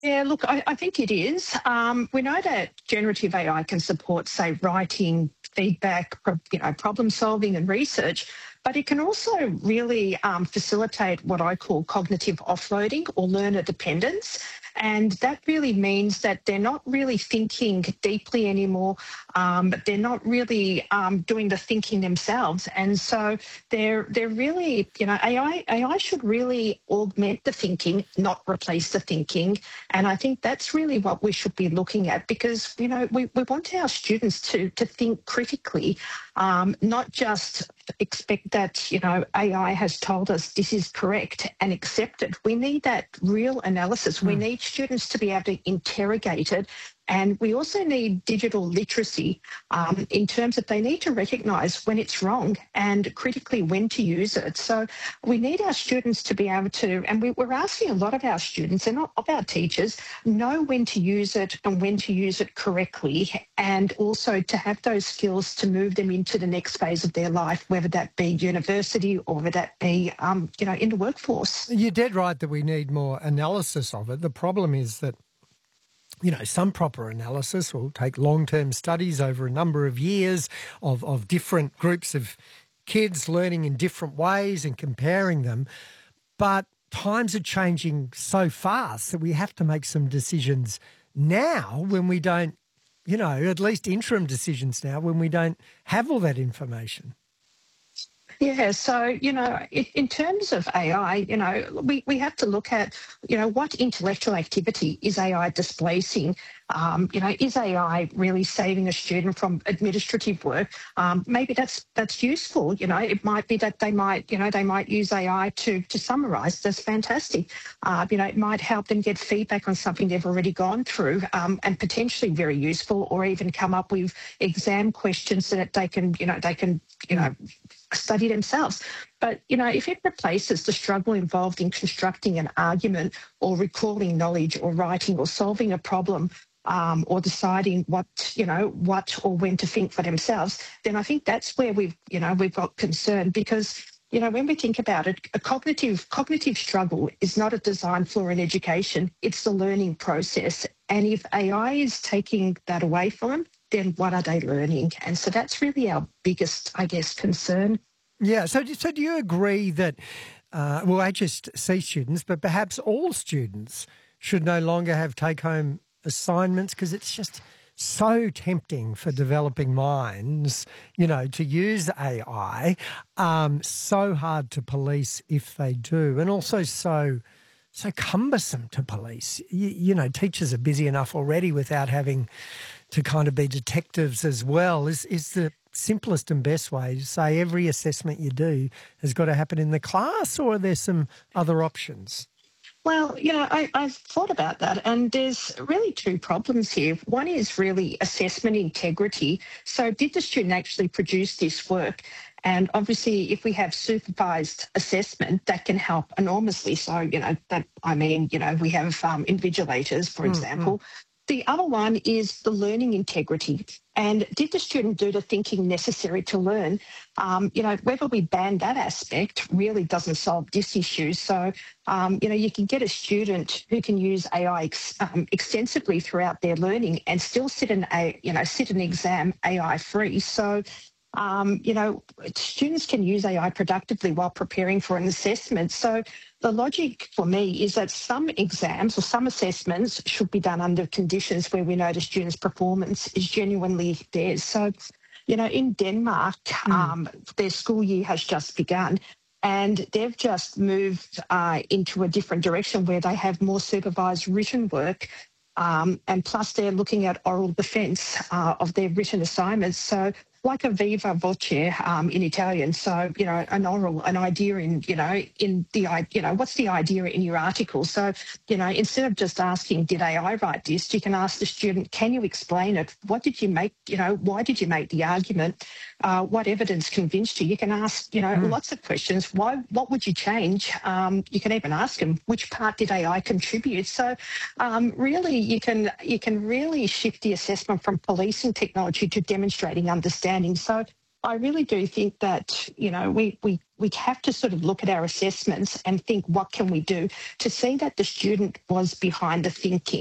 Yeah, look, I think it is. We know that generative AI can support, say, writing, feedback, problem solving, and research, but it can also really facilitate what I call cognitive offloading or learner dependence. And that really means that they're not really thinking deeply anymore. They're not really doing the thinking themselves, and so they're really, AI should really augment the thinking, not replace the thinking. And I think that's really what we should be looking at because, we want our students to think critically, not just expect that, AI has told us this is correct and accept it. We need that real analysis. We need students to be able to interrogate it. And we also need digital literacy in terms of they need to recognise when it's wrong and critically when to use it. So we need our students to be able to, and we're asking a lot of our students and of our teachers, know when to use it and when to use it correctly, and also to have those skills to move them into the next phase of their life, whether that be university or whether that be, in the workforce. You're dead right that we need more analysis of it. The problem is that some proper analysis will take long-term studies over a number of years of different groups of kids learning in different ways and comparing them. But times are changing so fast that we have to make some decisions now when we don't, at least interim decisions now when we don't have all that information. Yeah, so, in terms of AI, we have to look at, what intellectual activity is AI displacing? Is AI really saving a student from administrative work? Maybe that's useful. It might be that they might use AI to summarise. That's fantastic. It might help them get feedback on something they've already gone through, and potentially very useful, or even come up with exam questions that they can study themselves. But, if it replaces the struggle involved in constructing an argument or recalling knowledge or writing or solving a problem, or deciding what or when to think for themselves, then I think that's where we've got concern because, when we think about it, a cognitive struggle is not a design flaw in education, it's the learning process. And if AI is taking that away from them, then what are they learning? And so that's really our biggest, I guess, concern. Yeah. So do you agree that, HSC students, but perhaps all students should no longer have take-home assignments because it's just so tempting for developing minds, to use AI, so hard to police if they do, and also so cumbersome to police. Teachers are busy enough already without having to kind of be detectives as well. Is the simplest and best way to say every assessment you do has got to happen in the class, or are there some other options? Well, I've thought about that, and there's really two problems here. One is really assessment integrity. So did the student actually produce this work? And obviously, if we have supervised assessment, that can help enormously. So, we have invigilators, for example. The other one is the learning integrity. And did the student do the thinking necessary to learn? Whether we ban that aspect really doesn't solve this issue. So, you can get a student who can use AI extensively throughout their learning and still sit an exam AI free. So, students can use AI productively while preparing for an assessment. So the logic for me is that some exams or some assessments should be done under conditions where we know the student's performance is genuinely theirs. So, in Denmark, their school year has just begun. And they've just moved into a different direction where they have more supervised written work. And plus they're looking at oral defence of their written assignments. So like a viva voce in Italian. So, an idea what's the idea in your article? So, instead of just asking, did AI write this? You can ask the student, can you explain it? What did you make, why did you make the argument? What evidence convinced you? You can ask, lots of questions. What would you change? You can even ask them, which part did AI contribute? So, really, you can really shift the assessment from policing technology to demonstrating understanding. So I really do think that, we have to sort of look at our assessments and think, what can we do to see that the student was behind the thinking?